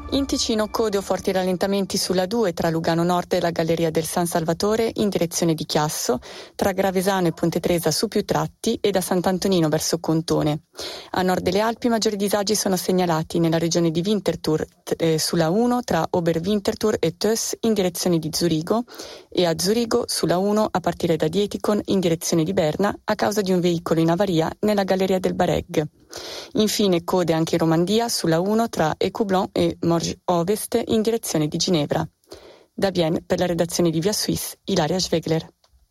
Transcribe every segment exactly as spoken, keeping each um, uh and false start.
In Ticino code o forti rallentamenti sulla due tra Lugano Nord e la Galleria del San Salvatore in direzione di Chiasso, tra Gravesano e Ponte Tresa su più tratti e da Sant'Antonino verso Contone. A nord delle Alpi maggiori disagi sono segnalati nella regione di Winterthur eh, sulla uno tra Oberwinterthur e Töss in direzione di Zurigo e a Zurigo sulla uno a partire da Dietikon in direzione di Berna a causa di un veicolo in avaria nella Galleria del Bareg. Infine code anche in Romandia sulla uno tra Écoublanc e Morges Ovest in direzione di Ginevra. Da Vienne per la redazione di Via Suisse, Ilaria Schwegler.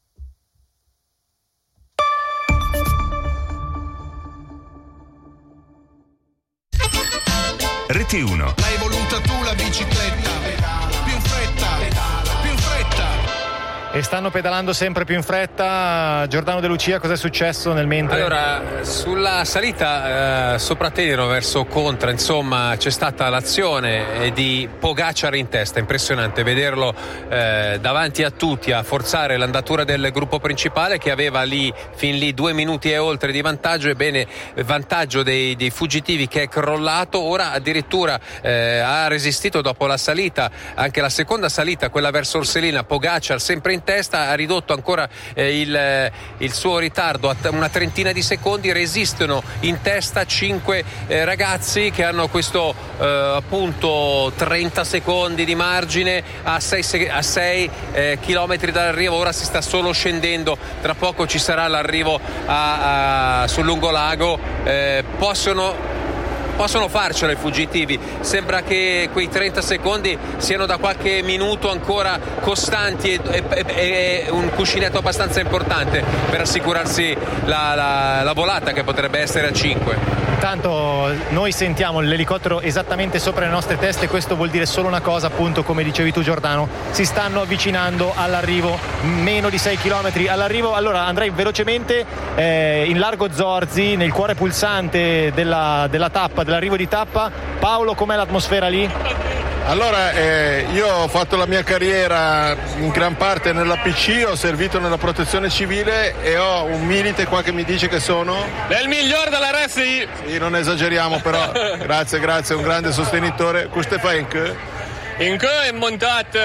Rete uno. L'hai voluta tu la bicicletta? Più in fretta, più in fretta. E stanno pedalando sempre più in fretta. Giordano De Lucia, cos'è successo nel mentre? Allora, sulla salita eh, sopra Tenero verso Contra, insomma, c'è stata l'azione di Pogacar in testa, impressionante vederlo eh, davanti a tutti a forzare l'andatura del gruppo principale che aveva lì fin lì due minuti e oltre di vantaggio. Ebbene, vantaggio dei, dei fuggitivi che è crollato. Ora addirittura eh, ha resistito dopo la salita, anche la seconda salita, quella verso Orselina. Pogacar sempre in testa, ha ridotto ancora eh, il, il suo ritardo a una trentina di secondi. Resistono in testa cinque eh, ragazzi che hanno questo eh, appunto trenta secondi di margine a sei, a sei eh, chilometri dall'arrivo. Ora si sta solo scendendo, tra poco ci sarà l'arrivo a, a, sul lungolago. Eh, possono Possono farcela i fuggitivi, sembra che quei trenta secondi siano da qualche minuto ancora costanti e, e, e un cuscinetto abbastanza importante per assicurarsi la, la, la volata che potrebbe essere a cinque. Intanto noi sentiamo l'elicottero esattamente sopra le nostre teste, questo vuol dire solo una cosa, appunto, come dicevi tu Giordano, si stanno avvicinando all'arrivo, meno di sei chilometri all'arrivo. Allora andrei velocemente eh, in largo Zorzi, nel cuore pulsante della, della tappa, dell'arrivo di tappa. Paolo, com'è l'atmosfera lì? Allora, eh, io ho fatto la mia carriera in gran parte nella P C, ho servito nella protezione civile e ho un milite qua che mi dice che sono... Del miglior della R S I! Sì, non esageriamo però, grazie, grazie, un grande sostenitore. Cosa fai in che? In che è montato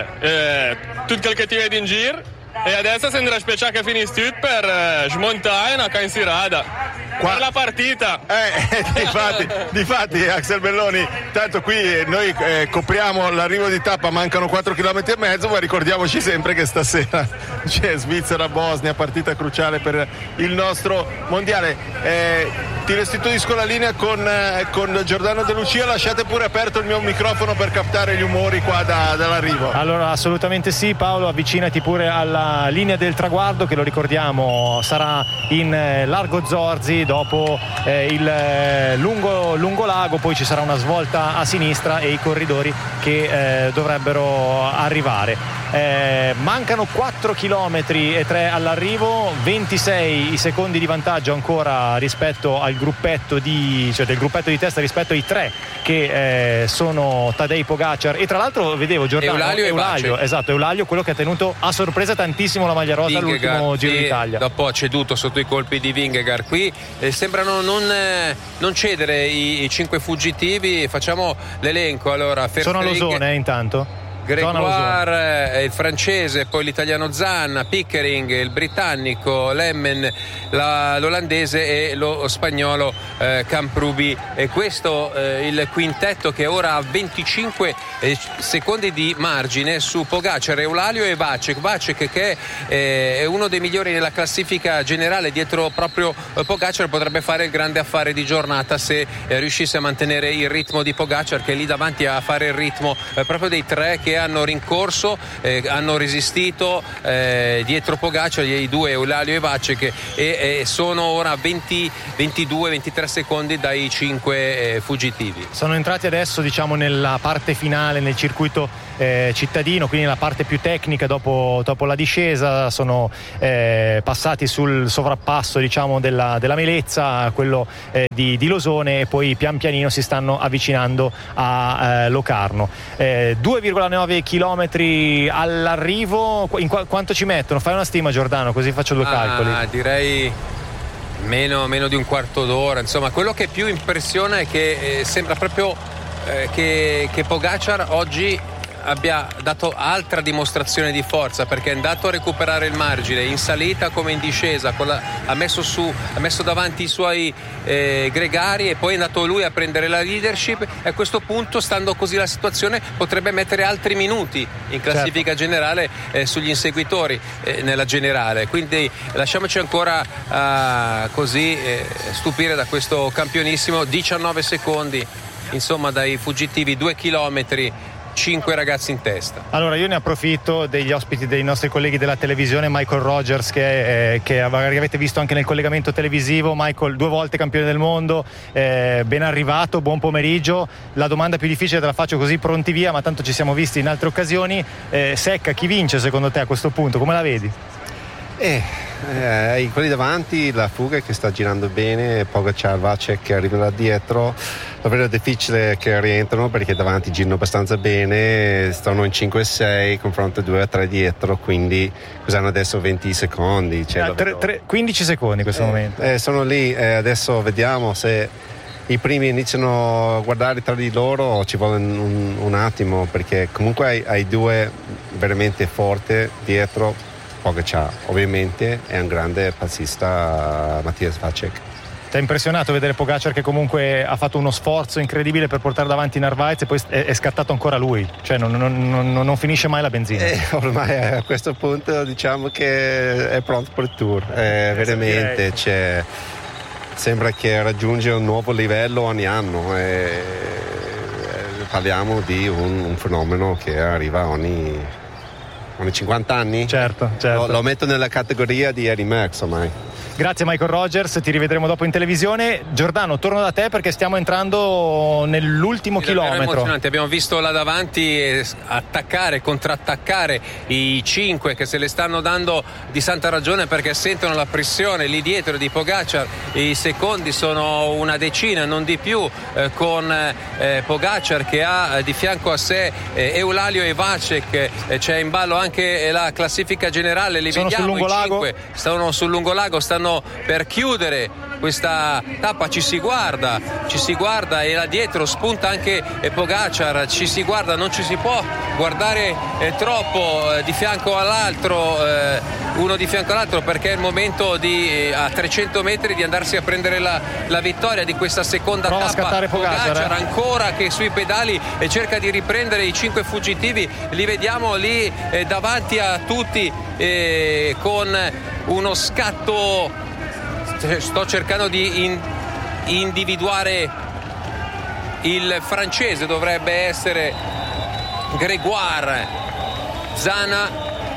eh, tutto quel che ti vedi in giro e adesso sembra aspettare che finisci tutto per eh, smontare una cansirada. Qua la partita eh, difatti, difatti Axel Belloni, tanto qui noi eh, copriamo l'arrivo di tappa, mancano quattro chilometri e mezzo, ma ricordiamoci sempre che stasera c'è Svizzera-Bosnia, partita cruciale per il nostro mondiale. Eh, ti restituisco la linea con, eh, con Giordano De Lucia. Lasciate pure aperto il mio microfono per captare gli umori qua da, dall'arrivo. Allora assolutamente sì, Paolo, avvicinati pure alla linea del traguardo che, lo ricordiamo, sarà in eh, largo Zorzi dopo eh, il eh, lungo, lungo lago. Poi ci sarà una svolta a sinistra e i corridori che eh, dovrebbero arrivare. Eh, mancano quattro chilometri e tre all'arrivo, ventisei i secondi di vantaggio ancora rispetto al gruppetto di, cioè del gruppetto di testa rispetto ai tre che eh, sono Tadej Pogacar e tra l'altro vedevo Giordano Eulalio, Eulalio, esatto, Eulalio, quello che ha tenuto a sorpresa tantissimo la maglia rosa Vingegaard, all'ultimo Giro sì, d'Italia. Dopo ha ceduto sotto i colpi di Vingegaard. Qui eh, sembrano non, eh, non cedere i, i cinque fuggitivi. Facciamo l'elenco. Allora, sono a Losone eh, intanto Gregoire, il francese, poi l'italiano Zanna, Pickering, il britannico Lemmen, la, l'olandese e lo spagnolo eh, Camprubi. E questo eh, il quintetto che ora ha venticinque eh, secondi di margine su Pogacar, Eulalio e Vacek. Vacek che eh, è uno dei migliori nella classifica generale dietro proprio eh, Pogacar, potrebbe fare il grande affare di giornata se eh, riuscisse a mantenere il ritmo di Pogacar, che è lì davanti a fare il ritmo eh, proprio dei tre che hanno rincorso, eh, hanno resistito eh, dietro Pogacar, i due Eulalio e Vacek, e, e sono ora venti, ventidue ventitré secondi dai cinque eh, fuggitivi. Sono entrati adesso, diciamo, nella parte finale, nel circuito eh, cittadino, quindi nella parte più tecnica dopo, dopo la discesa. Sono eh, passati sul sovrappasso, diciamo, della, della Melezza, quello eh, di, di Losone, e poi pian pianino si stanno avvicinando a eh, Locarno. eh, due virgola nove chilometri all'arrivo. In qu- quanto ci mettono? Fai una stima, Giordano, così faccio due ah, calcoli. Direi meno, meno di un quarto d'ora. Insomma, quello che più impressiona è che eh, sembra proprio eh, che, che Pogačar oggi abbia dato altra dimostrazione di forza, perché è andato a recuperare il margine in salita come in discesa, con la, ha, messo su, ha messo davanti i suoi eh, gregari e poi è andato lui a prendere la leadership, e a questo punto, stando così la situazione, potrebbe mettere altri minuti in classifica certo. generale eh, sugli inseguitori eh, nella generale, quindi lasciamoci ancora uh, così eh, stupire da questo campionissimo. Diciannove secondi insomma dai fuggitivi, due chilometri, cinque ragazzi in testa. Allora io ne approfitto degli ospiti dei nostri colleghi della televisione, Michael Rogers che, eh, che avete visto anche nel collegamento televisivo. Michael, due volte campione del mondo, eh, ben arrivato, buon pomeriggio. La domanda più difficile te la faccio così pronti via, ma tanto ci siamo visti in altre occasioni. eh, Secca, chi vince secondo te a questo punto? Come la vedi? Eh, eh, quelli davanti, la fuga che sta girando bene, Pogačar, Vacek che arriva da dietro, davvero difficile che rientrano perché davanti girano abbastanza bene, stanno in cinque sei confronto a due a tre dietro, quindi cos'hanno adesso? venti secondi, cioè eh, tre, tre, quindici secondi in questo eh, momento eh, sono lì, eh, adesso vediamo se i primi iniziano a guardare tra di loro, ci vuole un, un attimo, perché comunque hai, hai due veramente forti dietro. Pogačar ovviamente è un grande passista, Mattias Vacek. Ti ha impressionato vedere Pogačar che comunque ha fatto uno sforzo incredibile per portare davanti Narvaez e poi è, è scattato ancora lui, cioè non, non, non, non finisce mai la benzina. Eh, ormai a questo punto diciamo che è pronto per il tour, eh, veramente c'è, sembra che raggiunge un nuovo livello ogni anno, eh, parliamo di un, un fenomeno che arriva ogni ogni cinquanta anni? Certo, certo. Lo, lo metto nella categoria di Eddie Merckx ormai. Grazie Michael Rogers, ti rivedremo dopo in televisione. Giordano, torno da te perché stiamo entrando nell'ultimo sì, chilometro. Abbiamo visto là davanti attaccare, contrattaccare i cinque che se le stanno dando di santa ragione perché sentono la pressione lì dietro di Pogačar. I secondi sono una decina, non di più, eh, con eh, Pogačar che ha eh, di fianco a sé eh, Eulalio e Vacek, eh, c'è in ballo anche la classifica generale, li sono vediamo sul lungolago. i cinque, stanno sul lungolago, stanno per chiudere questa tappa, ci si guarda, ci si guarda e là dietro spunta anche Pogačar, ci si guarda, non ci si può guardare eh, troppo eh, di fianco all'altro, eh, uno di fianco all'altro, perché è il momento di, eh, a trecento metri di andarsi a prendere la, la vittoria di questa seconda Prova tappa. a Pogačar, Pogačar eh. ancora che sui pedali e cerca di riprendere i cinque fuggitivi, li vediamo lì eh, davanti a tutti eh, con uno scatto, sto cercando di in, individuare il francese, dovrebbe essere Grégoire Zana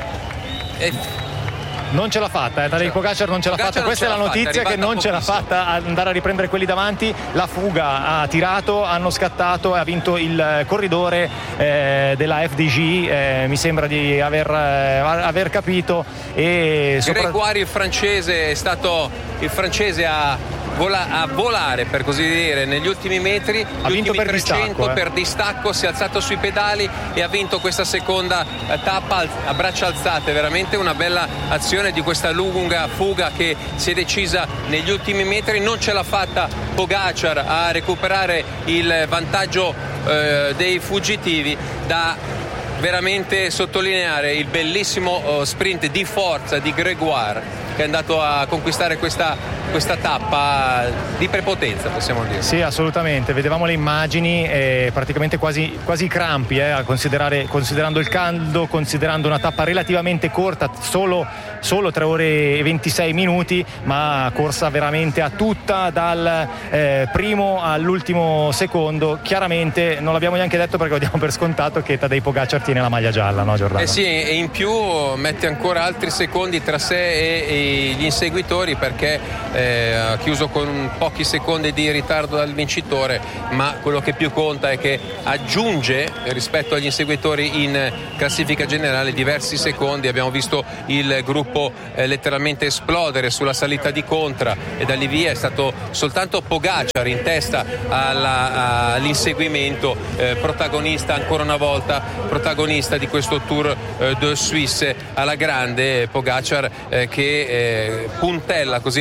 e non ce l'ha fatta, eh. Tadej Pogačar non ce l'ha Pogačar fatta, questa è la notizia, fatta, che non ce l'ha fatta ad andare a riprendere quelli davanti. La fuga ha tirato, hanno scattato e ha vinto il corridore eh, della F D J, eh, mi sembra di aver, eh, aver capito. E sopra... Grégoire il francese è stato il francese a Vola, a volare, per così dire, negli ultimi metri, ha gli vinto ultimi per trecento distacco, eh. per distacco, si è alzato sui pedali e ha vinto questa seconda eh, tappa a braccia alzate. Veramente una bella azione di questa lunga fuga che si è decisa negli ultimi metri. Non ce l'ha fatta Pogačar a recuperare il vantaggio eh, dei fuggitivi. Da veramente sottolineare il bellissimo uh, sprint di forza di Grégoire, che è andato a conquistare questa, questa tappa di prepotenza, possiamo dire. Sì, assolutamente, vedevamo le immagini, eh, praticamente quasi, quasi crampi, eh, a considerare, considerando il caldo, considerando una tappa relativamente corta, solo, solo tre ore e ventisei minuti, ma corsa veramente a tutta dal eh, primo all'ultimo secondo. Chiaramente non l'abbiamo neanche detto perché lo diamo per scontato che Tadej Pogačar tiene la maglia gialla, no Giordano? Eh sì, e in più mette ancora altri secondi tra sé e, e gli inseguitori, perché eh, ha chiuso con pochi secondi di ritardo dal vincitore, ma quello che più conta è che aggiunge rispetto agli inseguitori in classifica generale diversi secondi. Abbiamo visto il gruppo eh, letteralmente esplodere sulla salita di Contra e da lì via è stato soltanto Pogačar in testa alla, all'inseguimento, eh, protagonista ancora una volta, protagonista di questo Tour eh, de Suisse alla grande. Pogačar eh, che eh, puntella così la sua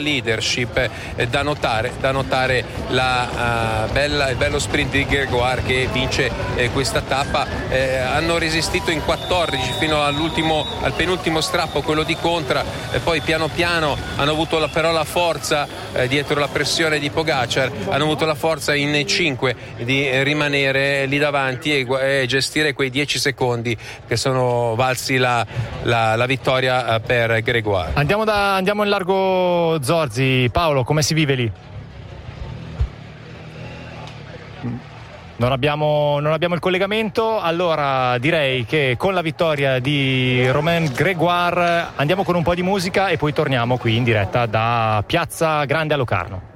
leadership. Eh, da notare, da notare la, uh, bella, il bello sprint di Grégoire che vince eh, questa tappa. Eh, hanno resistito in quattordici fino all'ultimo, al penultimo strappo, quello di Contra, e poi piano piano hanno avuto la, però la forza eh, dietro la pressione di Pogacar, hanno avuto la forza in cinque di rimanere lì davanti e, e gestire quei dieci secondi che sono valsi la, la, la vittoria per Grégoire. Andiamo, da, andiamo in largo Zorzi. Paolo, come si vive lì? Non abbiamo, non abbiamo il collegamento, allora direi che con la vittoria di Romain Grégoire andiamo con un po' di musica e poi torniamo qui in diretta da Piazza Grande a Locarno.